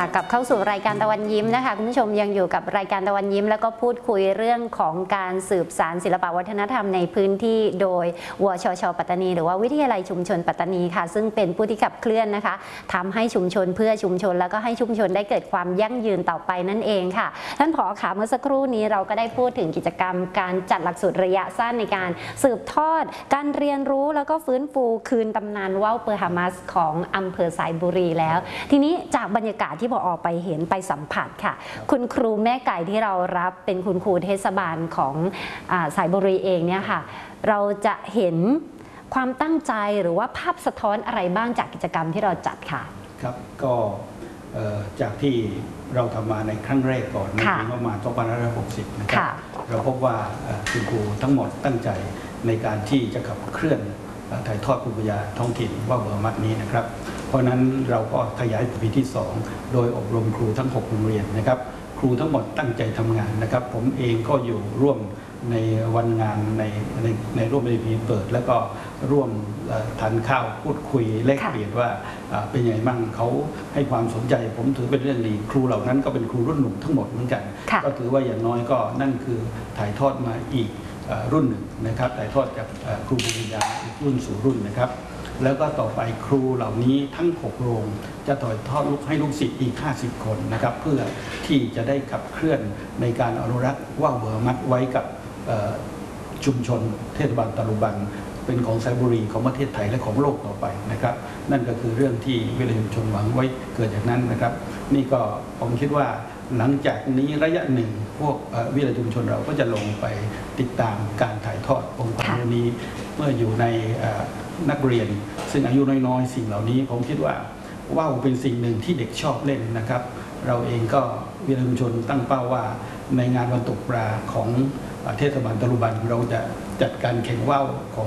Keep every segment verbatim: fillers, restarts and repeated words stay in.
กลับเข้าสู่รายการตะวันยิ้มนะคะคุณผู้ชมยังอยู่กับรายการตะวันยิ้มแล้วก็พูดคุยเรื่องของการสืบสานศิลปวัฒนธรรมในพื้นที่โดยวชช.ปัตตานีหรือว่าวิทยาลัยชุมชนปัตตานีค่ะซึ่งเป็นผู้ที่ขับเคลื่อนนะคะทำให้ชุมชนเพื่อชุมชนแล้วก็ให้ชุมชนได้เกิดความยั่งยืนต่อไปนั่นเองค่ะท่านผอ.ค่ะเมื่อสักครู่นี้เราก็ได้พูดถึงกิจกรรมการจัดหลักสูตรระยะสั้นในการสืบทอดการเรียนรู้แล้วก็ฟื้นฟูคืนตำนานว่าวเปอร์ฮามัสของอำเภอสายบุรีแล้วทีนี้จากบรรยากาศที่ผอ.ไปเห็นไปสัมผัสค่ะคุณครูแม่ไก่ที่เรารับเป็นคุณครูเทศบาลของอ่าสายบุรีเองเนี่ยค่ะเราจะเห็นความตั้งใจหรือว่าภาพสะท้อนอะไรบ้างจากกิจกรรมที่เราจัดค่ะครับก็จากที่เราทำมาในครั้งแรกก่อนในปีประมาณสองพันห้าร้อยหกสิบนะครับเราพบว่าคุณครูทั้งหมดตั้งใจในการที่จะขับเคลื่อนถ่ายทอดภูมิปัญญาท้องถิ่นว่าวเบอร์มัดนี้นะครับเพราะนั้นเราก็ขยายปีที่สองโดยอบรมครูทั้งหกโรงเรียนนะครับครูทั้งหมดตั้งใจทำงานนะครับผมเองก็อยู่ร่วมในวันงานในในในร่วมในพิธีเปิดแล้วก็ร่วมทานข้าวพูดคุยแลกเปลี่ยนว่าเป็นยังไงบ้างเขาให้ความสนใจผมถือเป็นเรื่องดีครูเหล่านั้นก็เป็นครูรุ่นหนุ่มทั้งหมดเหมือนกันก็ถือว่าอย่างน้อยก็นั่นคือถ่ายทอดมาอีกรุ่นหนึ่งนะครับถ่ายทอดจากครูภูมิปัญญารุ่นสู่รุ่นนะครับแล้วก็ต่อไปครูเหล่านี้ทั้งหกโรงจะถ่ายทอดลูกให้ลูกศิษย์อีกห้าสิบคนนะครับเพื่อที่จะได้ขับเคลื่อนในการอนุรักษ์ว่าวเบอร์มัดไว้กับชุมชนเทศบาลตะลุบันเป็นของสายบุรีของประเทศไทยและของโลกต่อไปนะครับนั่นก็คือเรื่องที่วิทยาลัยชุมชนหวังไว้เกิดจากนั้นนะครับนี่ก็ผมคิดว่าหลังจากนี้ระยะหนึ่งพวกวิทยาลัยชุมชนเราก็จะลงไปติดตามการถ่ายทอดองค์ความรู้นี้เมื่ออยู่ในนักเรียนซึ่งอายุน้อยๆสิ่งเหล่านี้ผมคิดว่าว่าวเป็นสิ่งหนึ่งที่เด็กชอบเล่นนะครับเราเองก็วิทยาลัยชุมชนตั้งเป้าว่าในงานวันตกปลาของเทศบาลตะลุบันเราจะจัดการแข่งว่าวของ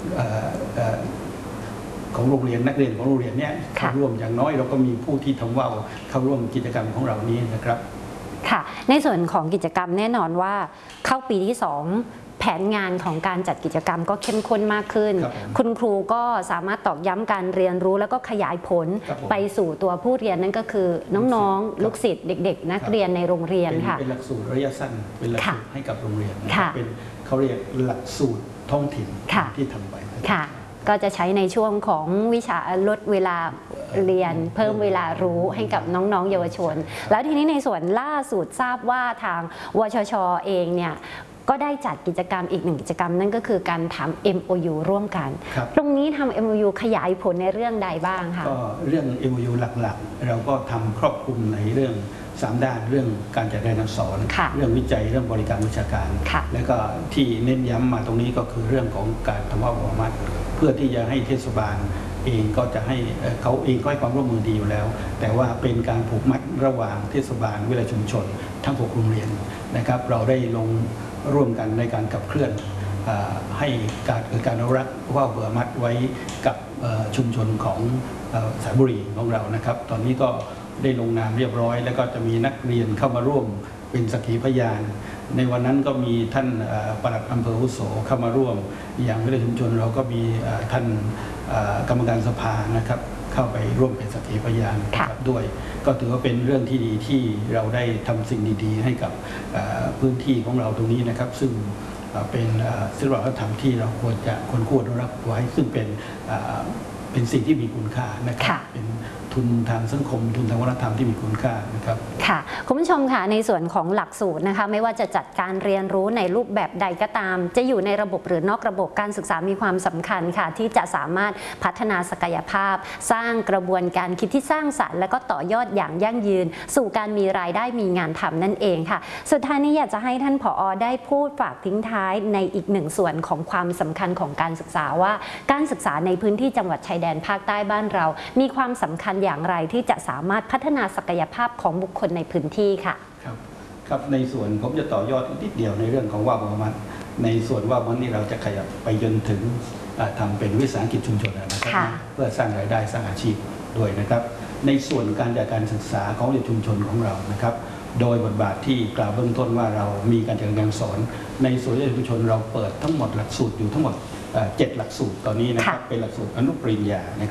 ของโรงเรียนนักเรียนของโรงเรียนเนี่ยเข้าร่วมอย่างน้อยเราก็มีผู้ที่ทำว่าวเข้าร่วมกิจกรรมของเรานี้นะครับค่ะในส่วนของกิจกรรมแน่นอนว่าเข้าปีที่สองแผนงานของการจัดกิจกรรมก็เข้มข้นมากขึ้น คุณครูก็สามารถตอกย้ำการเรียนรู้แล้วก็ขยายผลไปสู่ตัวผู้เรียนนั่นก็คือน้องๆลูกศิษย์เด็กๆนักเรียนในโรงเรียนค่ะเป็นหลักสูตรระยะสั้นเป็นหลักสูตรให้กับโรงเรียนเป็นเขาเรียกหลักสูตรท้องถิ่นที่ทำไปค่ะก็จะใช้ในช่วงของวิชาลดเวลาเรียนเพิ่มเวลารู้ให้กับน้องๆเยาวชนแล้วทีนี้ในส่วนล่าสุดทราบว่าทางวชช.เองเนี่ยก็ได้จัดกิจกรรมอีกหนึ่งกิจกรรมนั่นก็คือการทำ เอ็ม โอ ยู ร่วมกันตรงนี้ทำ เอ็ม โอ ยู ขยายผลในเรื่องใดบ้างคะก็เรื่อง เอ็ม โอ ยู หลักๆเราก็ทำครอบคลุมในเรื่องสามด้านเรื่องการจัดการสอนเรื่องวิจัยเรื่องบริการวิชาการและก็ที่เน้นย้ำมาตรงนี้ก็คือเรื่องของการทำว่าวเบอร์มัดเพื่อที่จะให้เทศบาลเองก็จะให้เขาเองก็ให้ความร่วมมือดีอยู่แล้วแต่ว่าเป็นการผูกมัดระหว่างเทศบาลวิทยาลัยชุมชนทั้งหกโรงเรียนนะครับเราได้ลงร่วมกันในการขับเคลื่อนให้การเกิดการอนุรักษ์ว่าวเบอร์มัดไว้กับชุมชนของสายบุรีของเรานะครับตอนนี้ก็ได้ลงนามเรียบร้อยแล้วก็จะมีนักเรียนเข้ามาร่วมเป็นสักขีพยานในวันนั้นก็มีท่านปลัดอำเภออาวุโสเข้ามาร่วมอย่างวิทยาลัยชุมชนเราก็มีท่านกรรมการสภานะครับเข้าไปร่วมเป็นสักขีพยานด้วยก็ถือว่าเป็นเรื่องที่ดีที่เราได้ทำสิ่งดีๆให้กับพื้นที่ของเราตรงนี้นะครับซึ่งเป็นศิลปวัฒนธรรมที่เราควรจะควรควรรับไว้ซึ่งเป็นเป็นสิ่งที่มีคุณค่านะครับเป็นทุนทางสังคมทุนทางวัฒนธรรมที่มีคุณค่านะครับค่ะคุณผู้ชมค่ะในส่วนของหลักสูตรนะคะไม่ว่าจะจัดการเรียนรู้ในรูปแบบใดก็ตามจะอยู่ในระบบหรือนอกระบบการศึกษามีความสำคัญค่ะที่จะสามารถพัฒนาศักยภาพสร้างกระบวนการคิดที่สร้างสรรค์และก็ต่อยอดอย่างยั่งยืนสู่การมีรายได้มีงานทำนั่นเองค่ะสุดท้ายนี้อยากจะให้ท่านผอ.ได้พูดฝากทิ้งท้ายในอีกหนึ่งส่วนของความสำคัญของการศึกษาว่าการศึกษาในพื้นที่จังหวัดชายแดนภาคใต้บ้านเรามีความสำคัญอย่างไรที่จะสามารถพัฒนาศักยภาพของบุคคลในพื้นที่ค่ะครับครับในส่วนผมจะต่อยอดนิดเดียวในเรื่องของว่าวเบอร์มัดในส่วนว่าวมันนี่เราจะขยับไปจนถึงทำเป็นวิสาหกิจชุมชนนะครับเพื่อสร้างรายได้สร้างอาชีพด้วยนะครับในส่วนการจัดการศึกษาของชุมชนของเรานะครับโดยบทบาทที่กล่าวเบื้องต้นว่าเรามีการจัดการสอนในส่วนชุมชนเราเปิดทั้งหมดหลักสูตรอยู่ทั้งหมดเจ็ดหลักสูตรตอนนี้นะครับเป็นหลักสูตรอนุปริญญานะครับ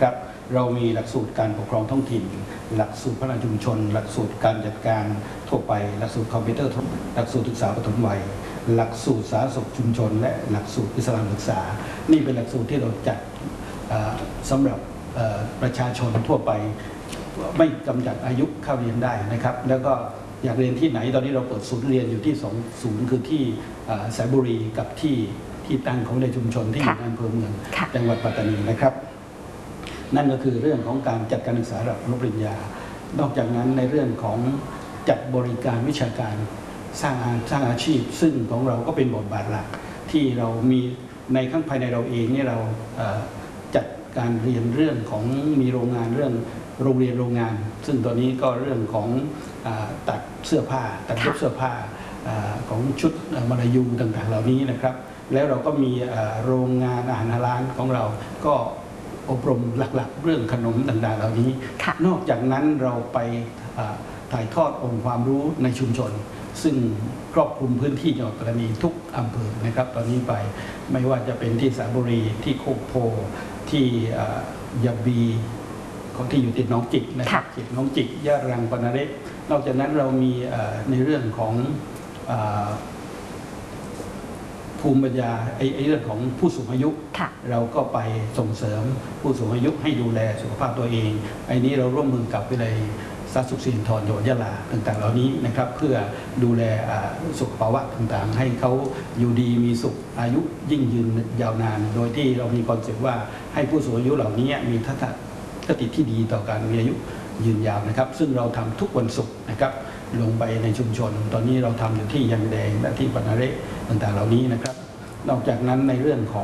เรามีหลักสูตรการปกครองท้องถิ่น หลักสูตรพัฒนาชุมชน หลักสูตรการจัดการทั่วไปหลักสูตรคอมพิวเตอร์หลักสูตรศึกษาปฐมวัยหลักสูตรสาธารณสุขชุมชน และหลักสูตรอิสลามศึกษานี่เป็นหลักสูตรที่เราจัดสำหรับประชาชนทั่วไปไม่จำกัดอายุเข้าเรียนได้นะครับแล้วก็อยากเรียนที่ไหนตอนนี้เราเปิดศูนย์เรียนอยู่ที่สองศูนย์คือที่สายบุรีกับที่ที่ตั้งของในชุมชนที่อยู่ในอำเภอเมืองจังหวัดปัตตานีนะครับนั่นก็คือเรื่องของการจัดการศึกษาระดับปริญญานอกจากนั้นในเรื่องของจัดบริการวิชาการสร้างอาสร้างอาชีพซึ่งของเราก็เป็นบทบาทหลักที่เรามีในข้างภายในเราเองนี่เราจัดการเรียนเรื่องของมีโรงงานเรื่องโรงเรียนโรงงาน ซึ่งตอนนี้ก็เรื่องของตัดเสื้อผ้าตัดเย็บเสื้อผ้าของชุดมลายูต่างๆเหล่านี้นะครับแล้วเราก็มีโรงงานอาหารฮาลาลของเราก็อบรมหลักๆเรื่องขนมต่างๆเหล่านี้นอกจากนั้นเราไปถ่ายทอดองค์ความรู้ในชุมชนซึ่งครอบคลุมพื้นที่จังหวัดปัตตานีทุกอำเภอนะครับตอนนี้ไปไม่ว่าจะเป็นที่สระบุรีที่โคกโพที่ยะบีของที่อยู่ติดหนองจิกนะครับติดหนองจิกยะรังปานาเรศนอกจากนั้นเรามีในเรื่องของภูมิปัญญาไอ้เรื่องของผู้สูงอายุเราก็ไปส่งเสริมผู้สูงอายุให้ดูแลสุขภาพตัวเองไอ้นี้เราร่วมมือกับวิทยาลัยสาธารณสุขสิรินธรจังหวัดยะลาต่างๆเหล่านี้นะครับเพื่อดูแลสุขภาวะต่างๆให้เขาอยู่ดีมีสุขอายุยิ่งยืนยาวนานโดยที่เรามีคอนเซ็ปต์ว่าให้ผู้สูงอายุเหล่านี้มีทัศนคติที่ดีต่อการมีอายุยืนยาวนะครับซึ่งเราทำทุกวันศุกร์นะครับลงไปในชุมชนตอนนี้เราทำอยู่ที่ยังแดงและที่ปานาเรศต่างๆเหล่านี้นะครับนอกจากนั้นในเรื่องของ